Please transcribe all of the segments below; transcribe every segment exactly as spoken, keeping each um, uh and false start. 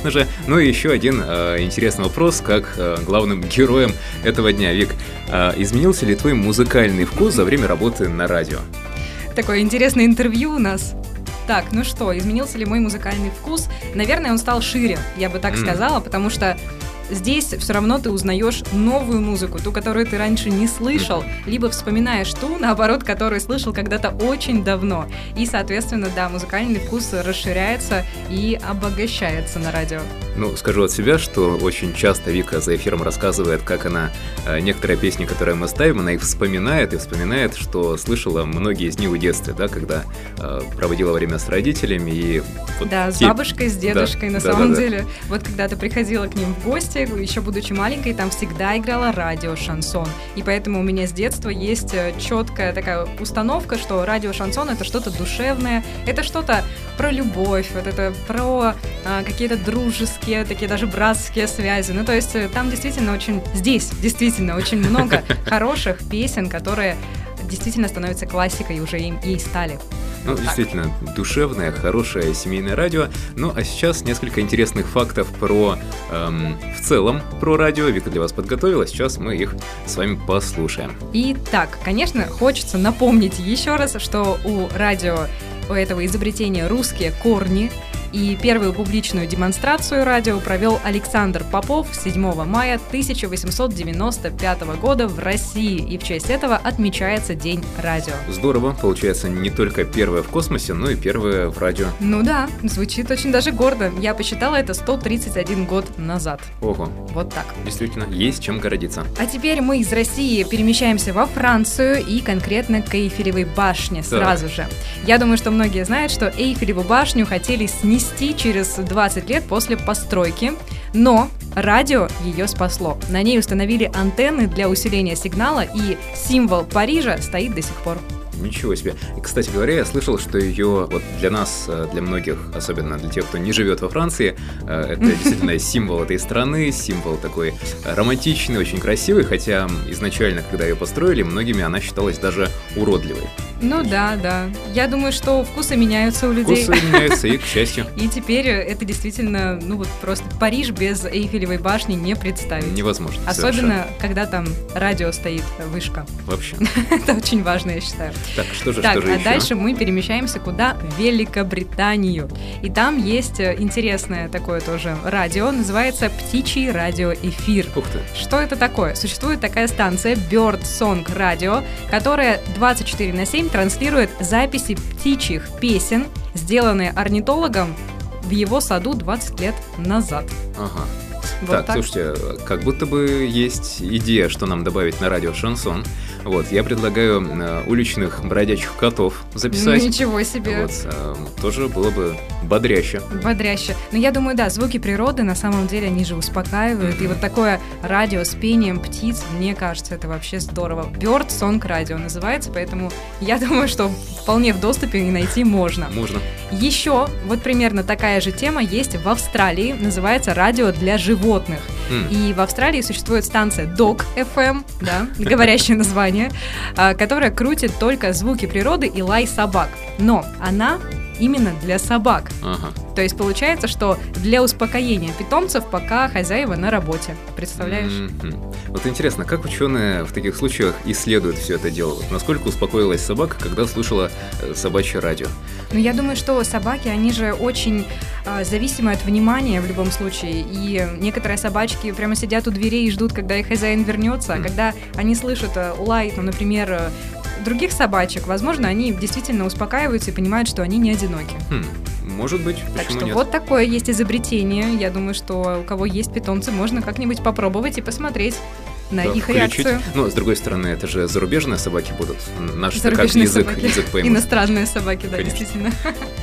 конечно же. Ну и еще один э, интересный вопрос, как э, главным героем этого дня. Вик, э, изменился ли твой музыкальный вкус за время работы на радио? Такое интересное интервью у нас. Так, ну что, изменился ли мой музыкальный вкус? Наверное, он стал шире, я бы так mm. сказала, потому что здесь все равно ты узнаешь новую музыку, ту, которую ты раньше не слышал, либо вспоминаешь ту, наоборот, которую слышал когда-то очень давно. И, соответственно, да, музыкальный вкус расширяется и обогащается на радио. Ну, скажу от себя, что очень часто Вика за эфиром рассказывает, как она э, некоторые песни, которые мы ставим, она их вспоминает и вспоминает, что слышала многие из них в детстве, да, когда э, проводила время с родителями. И вот да, с те... бабушкой, с дедушкой, да, на да, самом да, деле. Да. Вот когда ты приходила к ним в гости, еще будучи маленькой, там всегда играла радио «Шансон». И поэтому у меня с детства есть четкая такая установка, что радио «Шансон» — это что-то душевное, это что-то про любовь, вот это про а, какие-то дружеские, такие даже братские связи. Ну, то есть там действительно очень, здесь действительно очень много хороших песен, которые действительно становятся классикой, и уже им и стали. Ну, так. Действительно, душевное, хорошее семейное радио. Ну, а сейчас несколько интересных фактов про, эм, в целом, про радио. Вика для вас подготовила, сейчас мы их с вами послушаем. Итак, конечно, хочется напомнить еще раз, что у радио, у этого изобретения русские корни. И первую публичную демонстрацию радио провел Александр Попов седьмого мая тысяча восемьсот девяносто пятого года в России. И в честь этого отмечается День радио. Здорово. Получается, не только первое в космосе, но и первое в радио. Ну да, звучит очень даже гордо. Я посчитала это сто тридцать один год назад. Ого. Вот так. Действительно, есть чем гордиться. А теперь мы из России перемещаемся во Францию и конкретно к Эйфелевой башне сразу так. же. Я думаю, что многие знают, что Эйфелеву башню хотели снести через двадцать лет после постройки, но радио ее спасло. На ней установили антенны для усиления сигнала, и символ Парижа стоит до сих пор. Ничего себе. И, кстати говоря, я слышал, что ее вот для нас, для многих, особенно для тех, кто не живет во Франции, это действительно символ этой страны, символ такой романтичный, очень красивый, хотя изначально, когда ее построили, многими она считалась даже уродливой. Ну да, да. Я думаю, что вкусы меняются у людей. Вкусы меняются, и к счастью. И теперь это действительно, ну вот просто Париж без Эйфелевой башни не представить. Невозможно. Особенно, совершенно. Когда там радио стоит, вышка. Вообще. Это очень важно, я считаю. Так, что же, так, что же а еще? дальше мы перемещаемся куда? В Великобританию. И там есть интересное такое тоже радио, называется «Птичий радиоэфир». Ух ты. Что это такое? Существует такая станция Bird Song Radio, которая двадцать четыре на семь транслирует записи птичьих песен, сделанные орнитологом в его саду двадцать лет назад. Ага. Вот так, так. Слушайте, как будто бы есть идея, что нам добавить на радио «Шансон». Вот, я предлагаю э, уличных бродячих котов записать. Ничего себе. Вот, э, тоже было бы бодряще. Бодряще. Но я думаю, да, звуки природы, на самом деле, они же успокаивают. Mm-hmm. И вот такое радио с пением птиц, мне кажется, это вообще здорово. Bird Song Radio называется, поэтому я думаю, что вполне в доступе и найти можно. Можно. Еще вот примерно такая же тема есть в Австралии, называется «Радио для животных». Mm. И в Австралии существует станция Dog эф эм, да, говорящее название, которая крутит только звуки природы и лай собак. Но она именно для собак. Ага. То есть получается, что для успокоения питомцев, пока хозяева на работе. Представляешь? Mm-hmm. Вот интересно, как ученые в таких случаях исследуют все это дело? Вот насколько успокоилась собака, когда слушала собачье радио? Ну, я думаю, что собаки, они же очень э, зависимы от внимания в любом случае. И некоторые собачки прямо сидят у дверей и ждут, когда их хозяин вернется. Mm. А когда они слышат э, лай, ну, например, э, других собачек, возможно, они действительно успокаиваются и понимают, что они не одиноки. Хм, может быть, Так почему что нет? вот такое есть изобретение. Я думаю, что у кого есть питомцы, можно как-нибудь попробовать и посмотреть на Да, их включить. реакцию. Но, с другой стороны, это же зарубежные собаки будут. Наши-то как язык, язык поймут. Иностранные собаки, да, Конечно. действительно.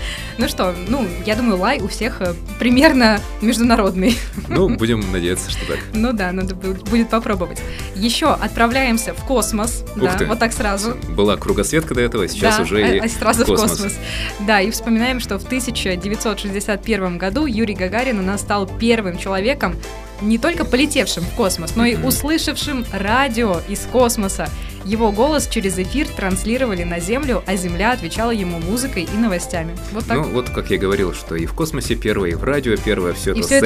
Ну что, ну, я думаю, лай у всех примерно международный. Ну, будем надеяться, что так. Ну да, надо будет попробовать. Еще отправляемся в космос. Да, вот так сразу. Была кругосветка до этого, сейчас да, уже а, и сразу космос. в космос. Да, и вспоминаем, что в тысяча девятьсот шестьдесят первом году Юрий Гагарин у нас стал первым человеком, не только полетевшим в космос, но и услышавшим радио из космоса. Его голос через эфир транслировали на Землю, а Земля отвечала ему музыкой и новостями. Вот так. Ну, вот как я говорил, что и в космосе первое, и в радио первое, все и это все